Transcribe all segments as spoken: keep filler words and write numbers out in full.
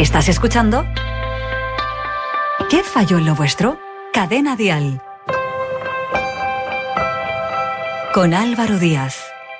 ¿Estás escuchando? ¿Qué falló en lo vuestro? Cadena Dial. Con Álvaro Díaz.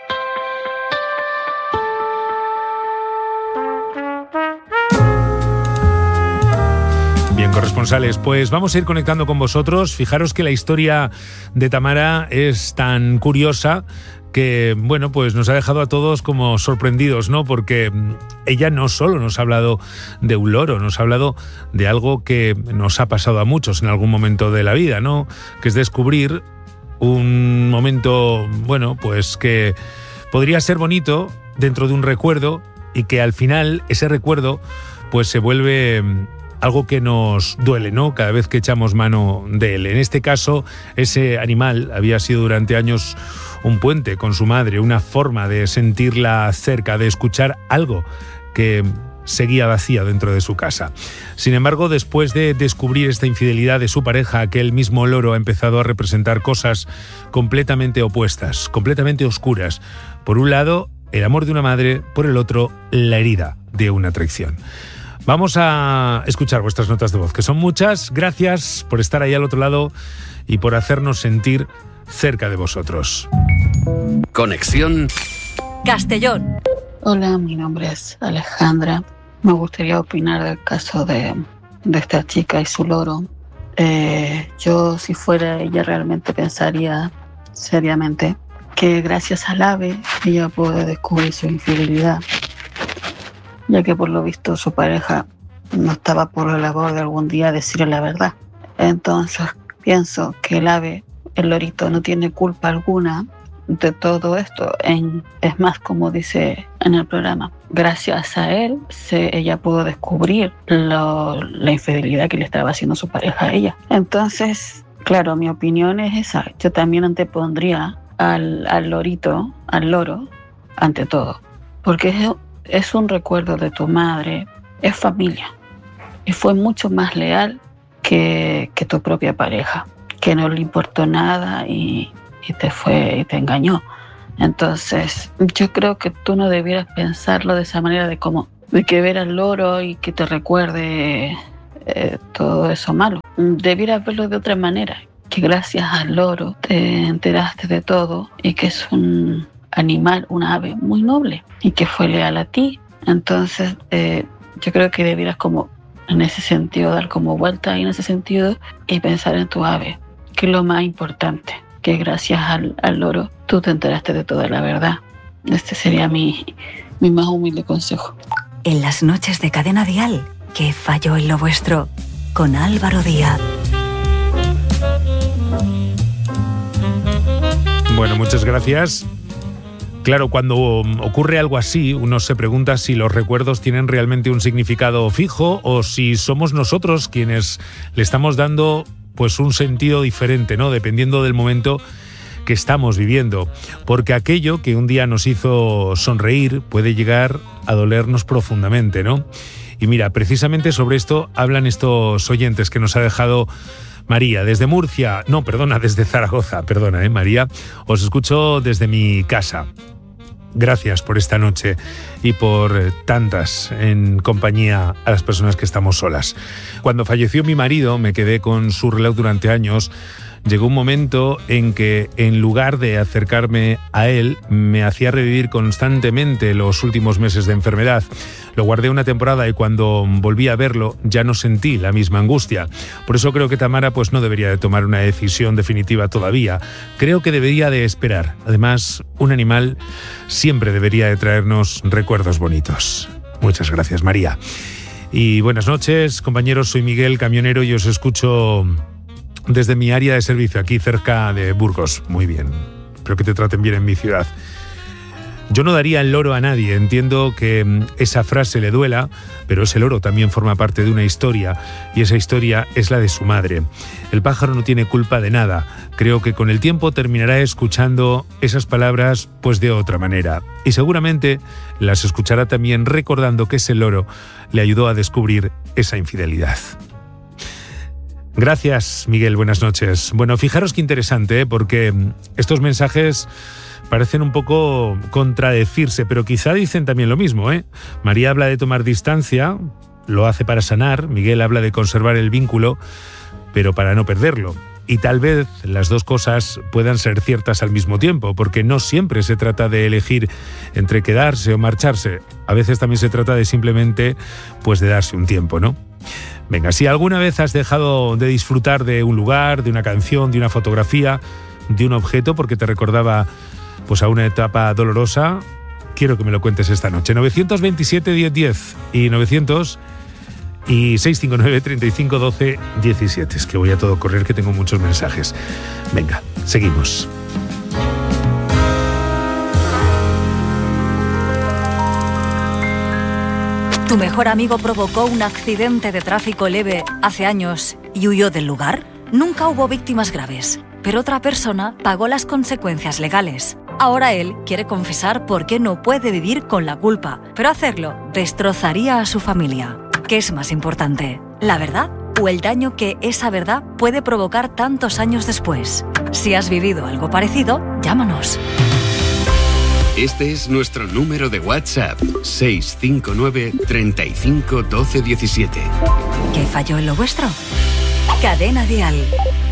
Bien, corresponsales, pues vamos a ir conectando con vosotros. Fijaros que la historia de Tamara es tan curiosa que, bueno, pues nos ha dejado a todos como sorprendidos, ¿no? Porque ella no solo nos ha hablado de un loro, nos ha hablado de algo que nos ha pasado a muchos en algún momento de la vida, ¿no? Que es descubrir un momento, bueno, pues que podría ser bonito dentro de un recuerdo y que al final ese recuerdo pues se vuelve algo que nos duele, ¿no? Cada vez que echamos mano de él. En este caso, ese animal había sido durante años un puente con su madre, una forma de sentirla cerca, de escuchar algo que seguía vacía dentro de su casa. Sin embargo, después de descubrir esta infidelidad de su pareja, aquel mismo loro ha empezado a representar cosas completamente opuestas, completamente oscuras. Por un lado, el amor de una madre, por el otro, la herida de una traición. Vamos a escuchar vuestras notas de voz, que son muchas. Gracias por estar ahí al otro lado y por hacernos sentir cerca de vosotros. Conexión Castellón. Hola, mi nombre es Alejandra. Me gustaría opinar del caso de, de esta chica y su loro. Eh, yo, si fuera ella, realmente pensaría seriamente que gracias al ave ella puede descubrir su infidelidad, ya que por lo visto su pareja no estaba por la labor de algún día decirle la verdad. Entonces pienso que el ave, el lorito, no tiene culpa alguna de todo esto. En, es más, como dice en el programa, gracias a él se, ella pudo descubrir lo, la infidelidad que le estaba haciendo su pareja a ella. Entonces, claro, mi opinión es esa. Yo también antepondría al, al lorito, al loro, ante todo, porque es Es un recuerdo de tu madre, es familia. Y fue mucho más leal que, que tu propia pareja, que no le importó nada y, y te fue y te engañó. Entonces, yo creo que tú no debieras pensarlo de esa manera, de como de que ver al loro y que te recuerde eh, todo eso malo. Debieras verlo de otra manera, que gracias al loro te enteraste de todo y que es un animal, un ave muy noble y que fue leal a ti. Entonces eh, yo creo que debieras como en ese sentido dar como vuelta en ese sentido y pensar en tu ave, que es lo más importante, que gracias al, al loro tú te enteraste de toda la verdad. Este sería mi, mi más humilde consejo. En las noches de Cadena Dial, ¿qué falló en lo vuestro? Con Álvaro Díaz. Bueno, muchas gracias. Claro, cuando ocurre algo así, uno se pregunta si los recuerdos tienen realmente un significado fijo o si somos nosotros quienes le estamos dando pues un sentido diferente, ¿no? Dependiendo del momento que estamos viviendo. Porque aquello que un día nos hizo sonreír puede llegar a dolernos profundamente, ¿no? Y mira, precisamente sobre esto hablan estos oyentes que nos ha dejado María, desde Murcia, no, perdona, desde Zaragoza, perdona, ¿eh, María? Os escucho desde mi casa. Gracias por esta noche y por tantas en compañía a las personas que estamos solas. Cuando falleció mi marido, me quedé con su reloj durante años. Llegó un momento en que, en lugar de acercarme a él, me hacía revivir constantemente los últimos meses de enfermedad. Lo guardé una temporada y cuando volví a verlo ya no sentí la misma angustia. Por eso creo que Tamara pues no debería de tomar una decisión definitiva todavía. Creo que debería de esperar. Además, un animal siempre debería de traernos recuerdos bonitos. Muchas gracias, María. Y buenas noches, compañeros. Soy Miguel, camionero, y os escucho desde mi área de servicio, aquí cerca de Burgos. Muy bien. Espero que te traten bien en mi ciudad. Yo no daría el loro a nadie. Entiendo que esa frase le duela, pero ese loro también forma parte de una historia, y esa historia es la de su madre. El pájaro no tiene culpa de nada. Creo que con el tiempo terminará escuchando esas palabras pues de otra manera. Y seguramente las escuchará también recordando que ese loro le ayudó a descubrir esa infidelidad. Gracias, Miguel, buenas noches. Bueno, fijaros qué interesante, ¿eh? Porque estos mensajes parecen un poco contradecirse, pero quizá dicen también lo mismo, ¿eh? María habla de tomar distancia, lo hace para sanar. Miguel habla de conservar el vínculo, pero para no perderlo. Y tal vez las dos cosas puedan ser ciertas al mismo tiempo, porque no siempre se trata de elegir entre quedarse o marcharse. A veces también se trata de simplemente, pues, de darse un tiempo, ¿no? Venga, si alguna vez has dejado de disfrutar de un lugar, de una canción, de una fotografía, de un objeto, porque te recordaba, pues, a una etapa dolorosa, quiero que me lo cuentes esta noche. novecientos veintisiete diez diez y novecientos y seiscientos cincuenta y nueve treinta y cinco doce diecisiete. Es que voy a todo correr, que tengo muchos mensajes. Venga, seguimos. ¿Tu mejor amigo provocó un accidente de tráfico leve hace años y huyó del lugar? Nunca hubo víctimas graves, pero otra persona pagó las consecuencias legales. Ahora él quiere confesar por qué no puede vivir con la culpa, pero hacerlo destrozaría a su familia. ¿Qué es más importante, la verdad o el daño que esa verdad puede provocar tantos años después? Si has vivido algo parecido, llámanos. Este es nuestro número de WhatsApp, seis cinco nueve treinta y cinco doce diecisiete. ¿Qué falló en lo vuestro? Cadena Dial.